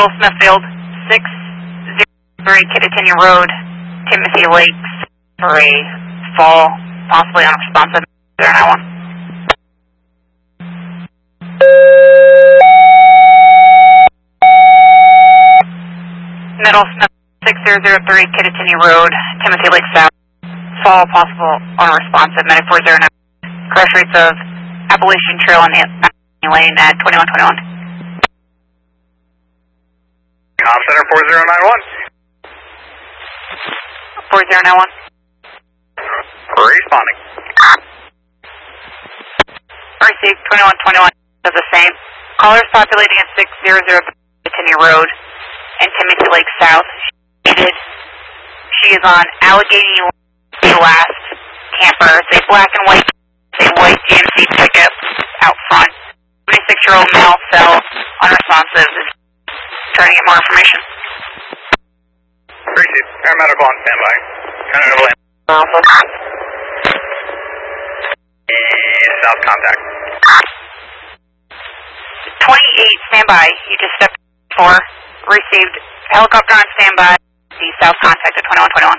Middle Smithfield, 603 Kittatinny Road, Timothy Lakes, for a fall, possibly unresponsive. 091. Middle Smithfield, 6003 Kittatinny Road, Timothy Lakes South, fall, possible unresponsive. Medic 409. Crash rates of Appalachian Trail and Lane at 2121. Com Center 4091. 4091. Responding. Received 2121 does the same. Callers populating at 600 Kittatinny Road and Timothy Lake South. She is on Allegheny last camper. It's a black and white, GMC pickup out front. 26-year-old male cell, unresponsive. Is trying to get more information. Received. Paramedical on standby. Tentative land. South contact. 28 standby. You just stepped 4. Received. Helicopter on standby. The south contact at 2121.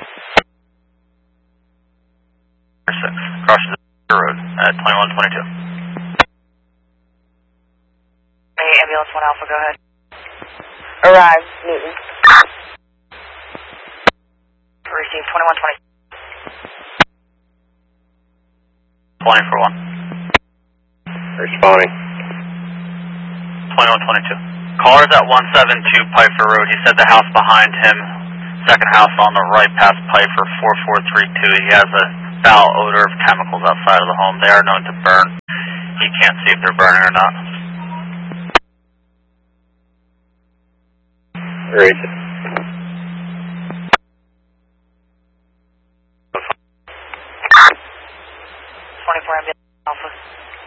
6. Crosses the road at 2122. Hey, ambulance 1 Alpha, go ahead. Arrive, Newton. Received 2120. 20 for 1. Responding. 2122. Caller's at 172 Pfeiffer Road. He said the house behind him, second house on the right past Pfeiffer, 4432. He has a foul odor of chemicals outside of the home. They are known to burn. He can't see if they're burning or not. Great. 24 ambulance Alpha.